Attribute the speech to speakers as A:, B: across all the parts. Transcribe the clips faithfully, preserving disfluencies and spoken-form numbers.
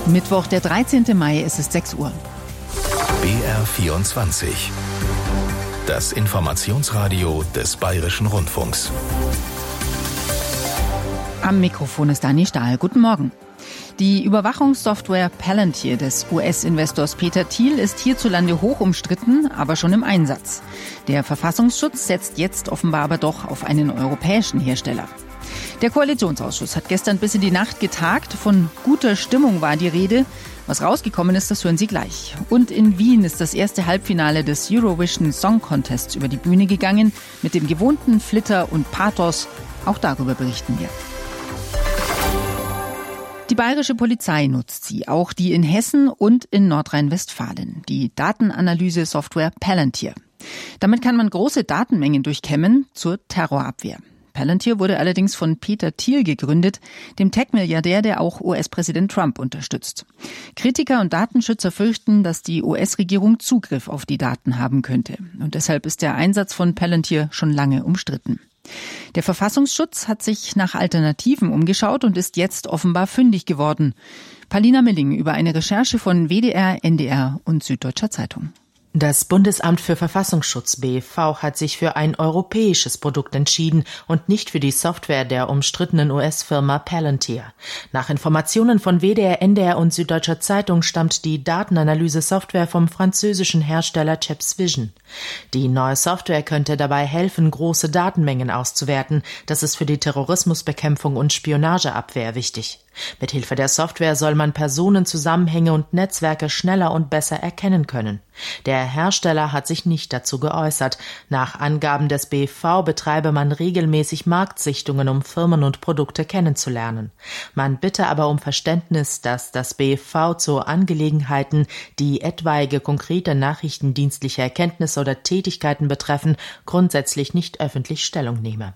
A: Mittwoch, der dreizehnten Mai, es ist sechs Uhr.
B: B R vierundzwanzig. Das Informationsradio des Bayerischen Rundfunks.
A: Am Mikrofon ist Dani Stahl. Guten Morgen. Die Überwachungssoftware Palantir des U S-Investors Peter Thiel ist hierzulande hoch umstritten, aber schon im Einsatz. Der Verfassungsschutz setzt jetzt offenbar aber doch auf einen europäischen Hersteller. Der Koalitionsausschuss hat gestern bis in die Nacht getagt. Von guter Stimmung war die Rede. Was rausgekommen ist, das hören Sie gleich. Und in Wien ist das erste Halbfinale des Eurovision Song Contests über die Bühne gegangen. Mit dem gewohnten Flitter und Pathos. Auch darüber berichten wir. Die bayerische Polizei nutzt sie, auch die in Hessen und in Nordrhein-Westfalen, die Datenanalyse-Software Palantir. Damit kann man große Datenmengen durchkämmen zur Terrorabwehr. Palantir wurde allerdings von Peter Thiel gegründet, dem Tech-Milliardär, der auch U S-Präsident Trump unterstützt. Kritiker und Datenschützer fürchten, dass die U S-Regierung Zugriff auf die Daten haben könnte. Und deshalb ist der Einsatz von Palantir schon lange umstritten. Der Verfassungsschutz hat sich nach Alternativen umgeschaut und ist jetzt offenbar fündig geworden. Paulina Milling über eine Recherche von W D R, N D R und Süddeutscher Zeitung.
C: Das Bundesamt für Verfassungsschutz B V hat sich für ein europäisches Produkt entschieden und nicht für die Software der umstrittenen U S-Firma Palantir. Nach Informationen von W D R, N D R und Süddeutscher Zeitung stammt die Datenanalyse-Software vom französischen Hersteller ChapsVision. Die neue Software könnte dabei helfen, große Datenmengen auszuwerten. Das ist für die Terrorismusbekämpfung und Spionageabwehr wichtig. Mithilfe der Software soll man Personenzusammenhänge und Netzwerke schneller und besser erkennen können. Der Hersteller hat sich nicht dazu geäußert. Nach Angaben des B V betreibe man regelmäßig Marktsichtungen, um Firmen und Produkte kennenzulernen. Man bitte aber um Verständnis, dass das B V zu Angelegenheiten, die etwaige konkrete nachrichtendienstliche Erkenntnisse oder Tätigkeiten betreffen, grundsätzlich nicht öffentlich Stellung nehme.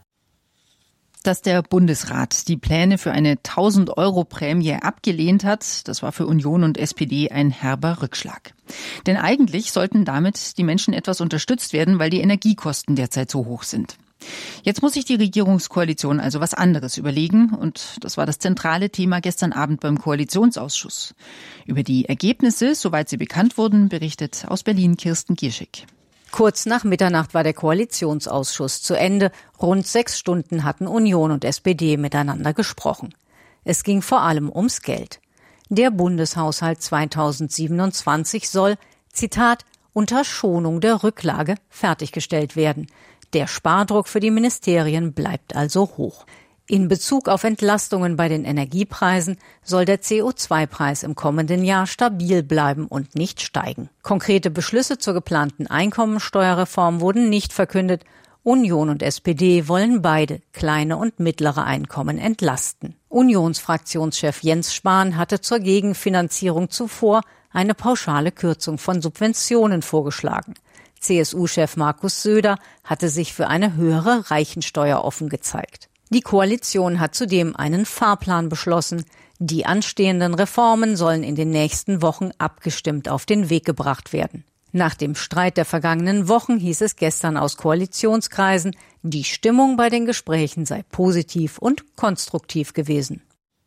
A: Dass der Bundesrat die Pläne für eine tausend-Euro-Prämie abgelehnt hat, das war für Union und S P D ein herber Rückschlag. Denn eigentlich sollten damit die Menschen etwas unterstützt werden, weil die Energiekosten derzeit so hoch sind. Jetzt muss sich die Regierungskoalition also was anderes überlegen und das war das zentrale Thema gestern Abend beim Koalitionsausschuss. Über die Ergebnisse, soweit sie bekannt wurden, berichtet aus Berlin Kirsten Gierschig.
D: Kurz nach Mitternacht war der Koalitionsausschuss zu Ende. Rund sechs Stunden hatten Union und S P D miteinander gesprochen. Es ging vor allem ums Geld. Der Bundeshaushalt zweitausendsiebenundzwanzig soll, Zitat, unter Schonung der Rücklage fertiggestellt werden. Der Spardruck für die Ministerien bleibt also hoch. In Bezug auf Entlastungen bei den Energiepreisen soll der C O zwei Preis im kommenden Jahr stabil bleiben und nicht steigen. Konkrete Beschlüsse zur geplanten Einkommensteuerreform wurden nicht verkündet. Union und S P D wollen beide kleine und mittlere Einkommen entlasten. Unionsfraktionschef Jens Spahn hatte zur Gegenfinanzierung zuvor eine pauschale Kürzung von Subventionen vorgeschlagen. C S U-Chef Markus Söder hatte sich für eine höhere Reichensteuer offen gezeigt. Die Koalition hat zudem einen Fahrplan beschlossen. Die anstehenden Reformen sollen in den nächsten Wochen abgestimmt auf den Weg gebracht werden. Nach dem Streit der vergangenen Wochen hieß es gestern aus Koalitionskreisen, die Stimmung bei den Gesprächen sei positiv und konstruktiv gewesen.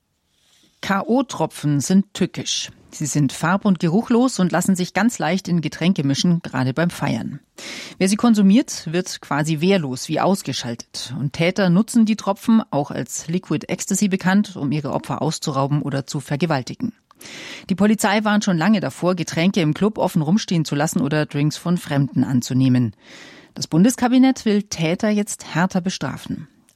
A: K O-Tropfen sind tückisch. Sie sind farb- und geruchlos und lassen sich ganz leicht in Getränke mischen, gerade beim Feiern. Wer sie konsumiert, wird quasi wehrlos wie ausgeschaltet. Und Täter nutzen die Tropfen, auch als Liquid Ecstasy bekannt, um ihre Opfer auszurauben oder zu vergewaltigen. Die Polizei warnt schon lange davor, Getränke im Club offen rumstehen zu lassen oder Drinks von Fremden anzunehmen. Das Bundeskabinett will Täter jetzt härter bestrafen.